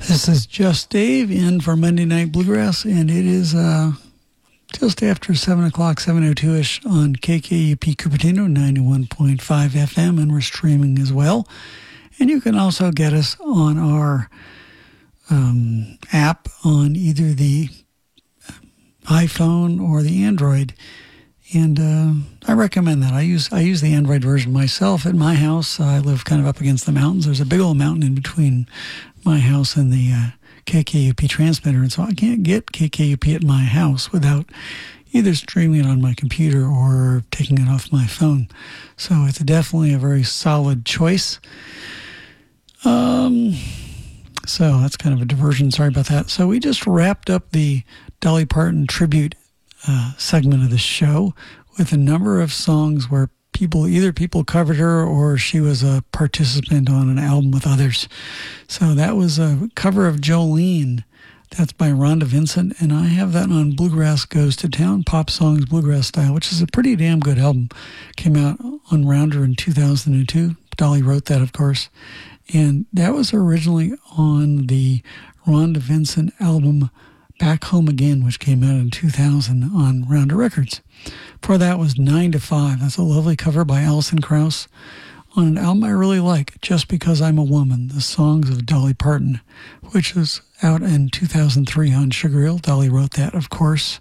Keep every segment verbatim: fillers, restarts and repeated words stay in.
This is Just Dave in for Monday Night Bluegrass, and it is uh, just after seven o'clock, seven oh two-ish on K K U P Cupertino, ninety-one point five F M, and we're streaming as well. And you can also get us on our um, app on either the iPhone or the Android. And uh, I recommend that. I use I use the Android version myself at my house. I live kind of up against the mountains. There's a big old mountain in between my house and the uh, K K U P transmitter, and so I can't get K K U P at my house without either streaming it on my computer or taking it off my phone. So it's definitely a very solid choice. Um, so that's kind of a diversion. Sorry about that. So we just wrapped up the Dolly Parton tribute uh, segment of the show with a number of songs where people, either people covered her or she was a participant on an album with others. So that was a cover of Jolene. That's by Rhonda Vincent, and I have that on Bluegrass Goes to Town, Pop Songs Bluegrass Style, which is a pretty damn good album. Came out on Rounder in two thousand two. Dolly wrote that, of course. And that was originally on the Rhonda Vincent album Back Home Again, which came out in two thousand on Rounder Records. Before that was nine to five. That's a lovely cover by Alison Krauss on an album I really like, Just Because I'm a Woman, the songs of Dolly Parton, which was out in two thousand three on Sugar Hill. Dolly wrote that, of course.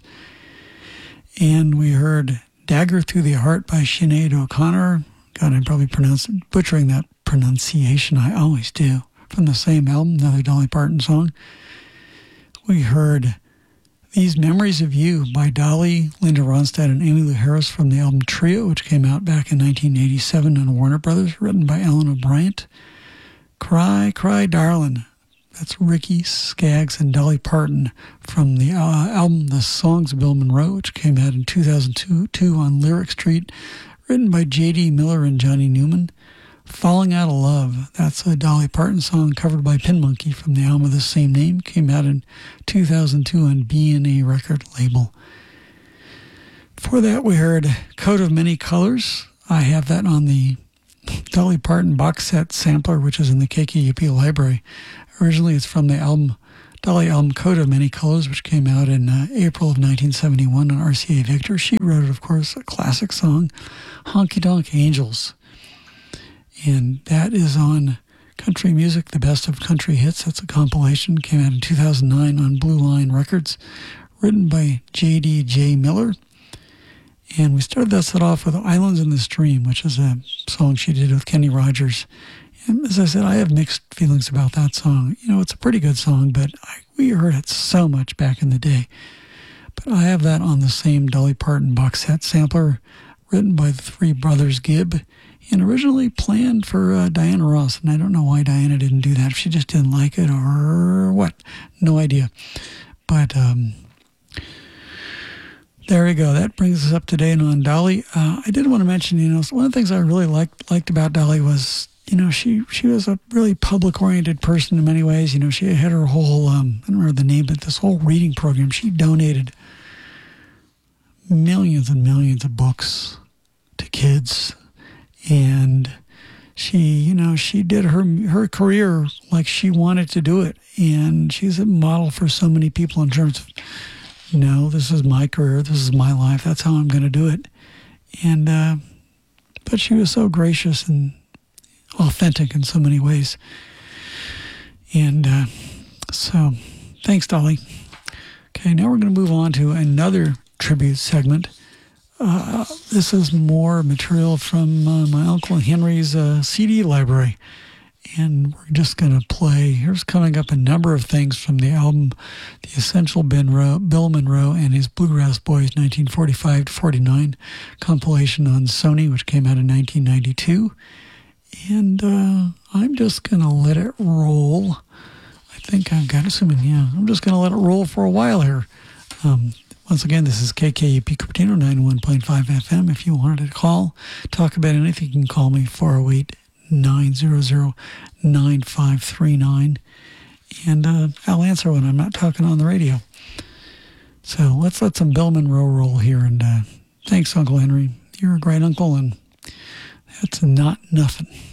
And we heard Dagger Through the Heart by Sinead O'Connor. God, I'm probably pronouncing, butchering that pronunciation. I always do. From the same album, another Dolly Parton song. We heard These Memories of You by Dolly, Linda Ronstadt, and Emmylou Harris from the album Trio, which came out back in nineteen eighty-seven on Warner Brothers, written by Ellen O'Brien. Cry, Cry, Darlin'. That's Ricky Skaggs and Dolly Parton from the uh, album The Songs of Bill Monroe, which came out in two thousand two on Lyric Street, written by J D Miller and Johnny Newman. Falling Out of Love, that's a Dolly Parton song covered by Pin Monkey from the album of the same name, came out in two thousand two on B and A record label. Before that, we heard Coat of Many Colors. I have that on the Dolly Parton box set sampler, which is in the K K U P library. Originally, it's from the album Dolly album Coat of Many Colors, which came out in uh, April of nineteen seventy-one on R C A Victor. She wrote it, of course, a classic song, Honky Tonk Angels. And that is on Country Music, the Best of Country Hits. That's a compilation. Came out in two thousand nine on Blue Line Records, written by J D J Miller. And we started that set off with Islands in the Stream, which is a song she did with Kenny Rogers. And as I said, I have mixed feelings about that song. You know, it's a pretty good song, but I, we heard it so much back in the day. But I have that on the same Dolly Parton box set sampler, written by the three brothers Gibb, and originally planned for uh, Diana Ross. And I don't know why Diana didn't do that, if she just didn't like it or what. No idea. But um, there we go. That brings us up to date on Dolly. Uh, I did want to mention, you know, one of the things I really liked liked about Dolly was, you know, she, she was a really public-oriented person in many ways. You know, she had her whole, um, I don't remember the name, but this whole reading program. She donated millions and millions of books to kids. And she, you know, she did her her career like she wanted to do it. And she's a model for so many people in terms of, no, this is my career, this is my life, that's how I'm going to do it. And, uh, but she was so gracious and authentic in so many ways. And uh, so, thanks, Dolly. Okay, now we're going to move on to another tribute segment. Uh, this is more material from uh, my Uncle Henry's uh, C D library. And we're just going to play, here's coming up a number of things from the album The Essential Ben Ro- Bill Monroe and His Bluegrass Boys nineteen forty-five to forty-nine compilation on Sony, which came out in nineteen ninety-two. And uh, I'm just going to let it roll. I think I've got, assuming, yeah, I'm just going to let it roll for a while here. Um, Once again, this is K K U P Cupertino, ninety-one point five F M. If you wanted to call, talk about anything, you can call me, four oh eight, nine hundred, nine five three nine. And uh, I'll answer when I'm not talking on the radio. So let's let some Bill Monroe roll here. And uh, thanks, Uncle Henry. You're a great uncle, and that's not nothing.